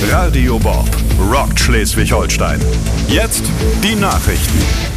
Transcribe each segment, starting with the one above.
Radio Bob rockt Schleswig-Holstein. Jetzt die Nachrichten.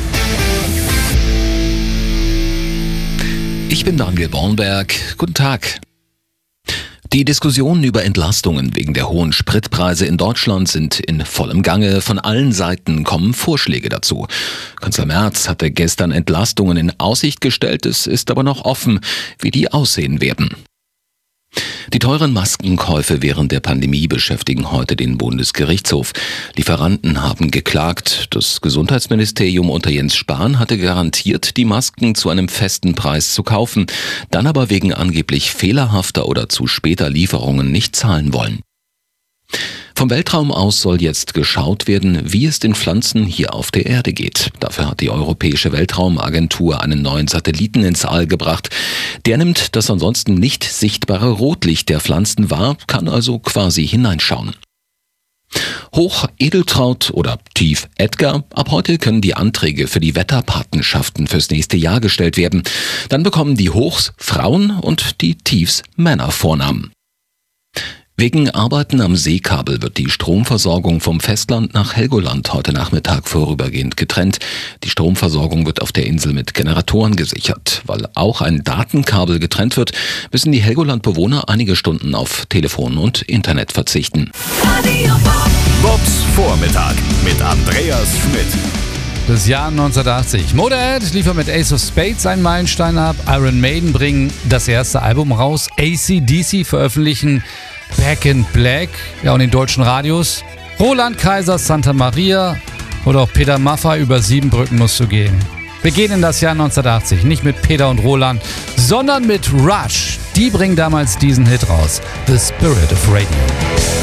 Ich bin Daniel Bornberg. Guten Tag. Die Diskussionen über Entlastungen wegen der hohen Spritpreise in Deutschland sind in vollem Gange. Von allen Seiten kommen Vorschläge dazu. Kanzler Merz hatte gestern Entlastungen in Aussicht gestellt. Es ist aber noch offen, wie die aussehen werden. Die teuren Maskenkäufe während der Pandemie beschäftigen heute den Bundesgerichtshof. Lieferanten haben geklagt. Das Gesundheitsministerium unter Jens Spahn hatte garantiert, die Masken zu einem festen Preis zu kaufen, dann aber wegen angeblich fehlerhafter oder zu später Lieferungen nicht zahlen wollen. Vom Weltraum aus soll jetzt geschaut werden, wie es den Pflanzen hier auf der Erde geht. Dafür hat die Europäische Weltraumagentur einen neuen Satelliten ins All gebracht. Der nimmt das ansonsten nicht sichtbare Rotlicht der Pflanzen wahr, kann also quasi hineinschauen. Hoch Edeltraud oder Tief Edgar. Ab heute können die Anträge für die Wetterpatenschaften fürs nächste Jahr gestellt werden. Dann bekommen die Hochs Frauen und die Tiefs Männer Vornamen. Wegen Arbeiten am Seekabel wird die Stromversorgung vom Festland nach Helgoland heute Nachmittag vorübergehend getrennt. Die Stromversorgung wird auf der Insel mit Generatoren gesichert. Weil auch ein Datenkabel getrennt wird, müssen die Helgoland-Bewohner einige Stunden auf Telefon und Internet verzichten. Bobs Vormittag mit Andreas Schmidt. Das Jahr 1980. Motorhead liefert mit Ace of Spades einen Meilenstein ab. Iron Maiden bringen das erste Album raus. AC/DC veröffentlichen Back in Black, ja, und in deutschen Radios. Roland Kaiser, Santa Maria oder auch Peter Maffay, über 7 Brücken musst du gehen. Wir gehen in das Jahr 1980, nicht mit Peter und Roland, sondern mit Rush. Die bringen damals diesen Hit raus, The Spirit of Radio.